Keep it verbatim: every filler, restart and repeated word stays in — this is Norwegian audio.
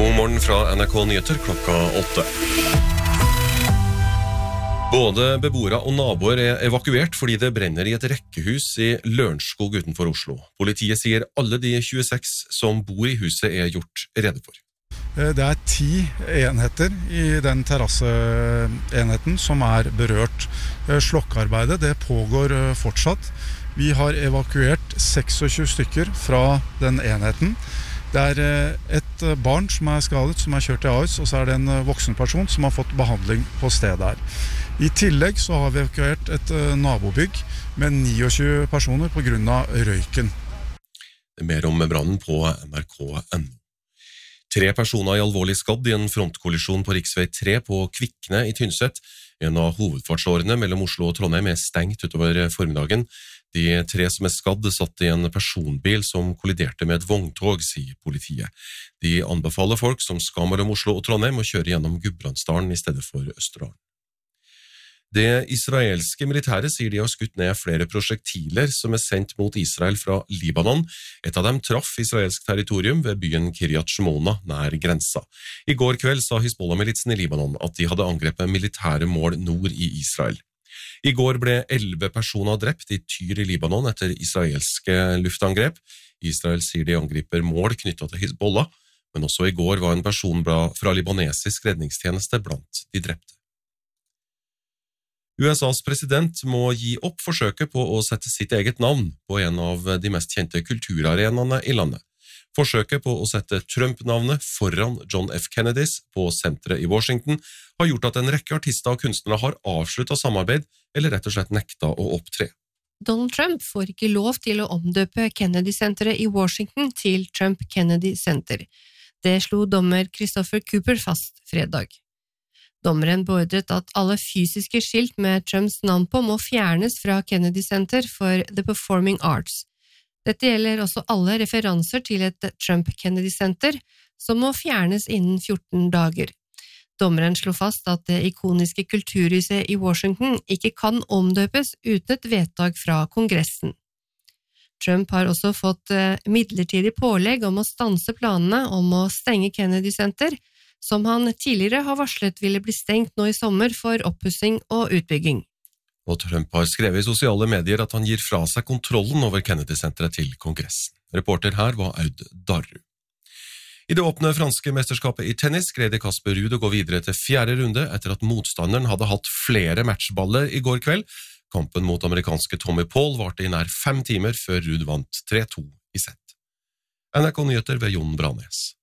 God morgen fra N R K Nyheter klokka åtte. Både beboere og naboer er evakuert fordi det brenner i et rekkehus i Lørenskog utenfor Oslo. Politiet sier alle de tjueseks som bor i huset er gjort rede for. Det er ti enheter i den terrasseenheten som er berørt. Slokkearbeidet det pågår fortsatt. Vi har evakuert tjueseks stykker fra den enheten. Det er et barn som er skadet, som er kjørt til Ahus, og så er det en voksen person som har fått behandling på stedet her. I tillegg så har vi evakuert et nabobygg med tjueni personer på grunn av røyken. Det er mer om brannen på N R K punkt N O. Tre personer er alvorlig skadd i en frontkollisjon på riksvei tre på Kvikne i Tynset. En av hovedfartsårene mellom Oslo og Trondheim er stengt utover formiddagen. De tre som er skadd satt i en personbil som kolliderte med et vogntog, sier politiet. De anbefaler folk som skal mellom Oslo og Trondheim å kjøre gjennom Gudbrandsdalen i stedet for Østerdalen. Det israelske militæret sier de har skutt ned flere prosjektiler som er sendt mot Israel fra Libanon. Et av dem traff israelsk territorium ved byen Kiryat Shmona nær grensa. I går kveld sa Hizbollah-militsen i Libanon at de hadde angrepet militære mål nord i Israel. I går ble elleve personer drept i Tyr i Libanon etter israelske luftangrep. Israel sier de angriper mål knyttet til Hizbollah, men også i går var en person fra libanesisk redningstjeneste blant de drepte. U S A's president må gi opp forsøket på å sette sitt eget navn på en av de mest kjente kulturarenaene i landet. Forsøket på å sette Trump-navnet foran John F. Kennedys på senteret i Washington har gjort at en rekke artister og kunstnere har avsluttet samarbeid eller rett og slett nekta å opptre. Donald Trump får ikke lov til å omdøpe Kennedy-senteret i Washington til Trump Kennedy Center. Det slo dommer Christopher Cooper fast fredag. Dommeren beordret at alle fysiske skilt med Trumps navn på må fjernes fra Kennedy Center for The Performing Arts. Dette gjelder også alle referanser til et Trump Kennedy Center, som må fjernes innen fjorten dager. Dommeren slo fast at det ikoniske kulturhuset i Washington ikke kan omdøpes uten et vedtak fra Kongressen. Trump har også fått midlertidig pålegg om å stanse planene om å stenge Kennedy Center, som han tidligere har varslet ville bli stengt nå i sommer for oppussing og utbygging. Og Trump har skrevet i sosiale medier at han gir fra seg kontrollen over Kennedy-senteret til Kongressen. Reporter her var Aud Darru. I det åpne franske mesterskapet i tennis greide Casper Ruud å gå videre til fjerde runde etter at motstanderen hadde hatt flere matchballer i går kveld. Kampen mot amerikanske Tommy Paul varte i nær fem timer før Ruud vant tre to i sett. N R K Nyheter ved Jon Branes.